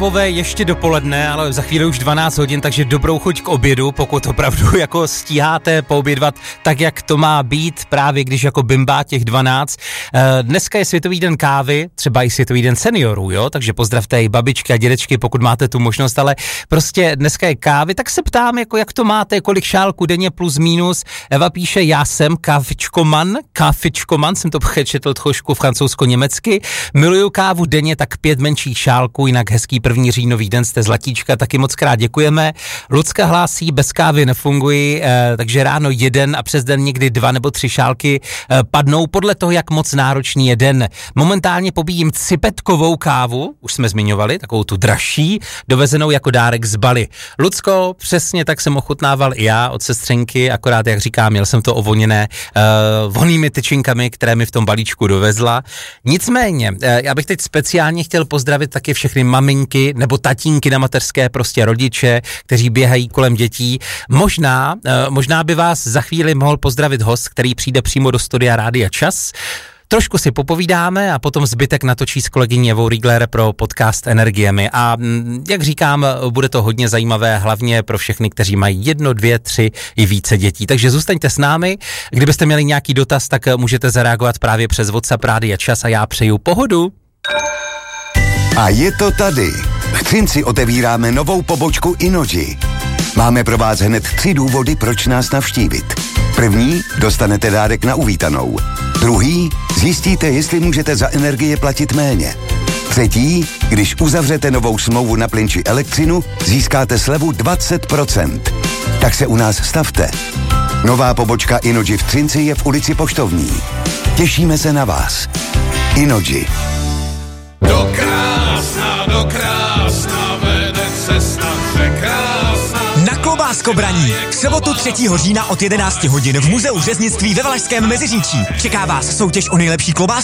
Ještě dopoledne, ale za chvíli už 12 hodin, takže dobrou chuť k obědu, pokud opravdu jako stíháte poobědvat tak, jak to má být, právě když jako bimbá těch 12. Dneska je Světový den kávy, třeba i Světový den seniorů, jo, takže pozdravte i babičky a dědečky, pokud máte tu možnost, ale prostě dneska je kávy, tak se ptám, jako jak to máte, kolik šálků denně plus minus. Eva píše, já jsem káfičkoman, jsem to přečetl trošku francouzsko-německy, miluju kávu denně, tak 5 menších šálků, jinak hezký 1. říjnový den, jste zlatíčka, taky moc krát děkujeme. Lucka hlásí, bez kávy nefungují, takže ráno 1 a přes den někdy 2 nebo 3 šálky padnou podle toho, jak moc náročný je den. Momentálně pobíjím cipetkovou kávu, už jsme zmiňovali, takovou tu dražší, dovezenou jako dárek z Bali. Lucko, přesně tak jsem ochutnával i já od sestřenky, akorát, jak říkám, měl jsem to ovoněné vonnými tyčinkami, které mi v tom balíčku dovezla. Nicméně, já bych teď speciálně chtěl pozdravit taky všechny maminky nebo tatínky na mateřské, prostě rodiče, kteří běhají kolem dětí. Možná by vás za chvíli mohl pozdravit host, který přijde přímo do studia Rádia Čas. Trošku si popovídáme a potom zbytek natočí s kolegyní Evou Riegler pro podcast Energiemi. A jak říkám, bude to hodně zajímavé, hlavně pro všechny, kteří mají 1, 2, 3 i více dětí. Takže zůstaňte s námi. Kdybyste měli nějaký dotaz, tak můžete zareagovat právě přes WhatsApp Rádia Čas a já přeju pohodu. A je to tady. V Třinci otevíráme novou pobočku Inoji. Máme pro vás hned 3 důvody, proč nás navštívit. První, dostanete dárek na uvítanou. Druhý, zjistíte, jestli můžete za energie platit méně. Třetí, když uzavřete novou smlouvu na plyn či elektřinu, získáte slevu 20%. Tak se u nás stavte. Nová pobočka Inoji v Třinci je v ulici Poštovní. Těšíme se na vás. Inoji. Do krásna vede cesta překrásná. Na Klobásko Braní. V sobotu 3. října od 11 hodin v Muzeu řeznictví ve Valašském Meziříčí. Čeká vás soutěž o nejlepší klobásku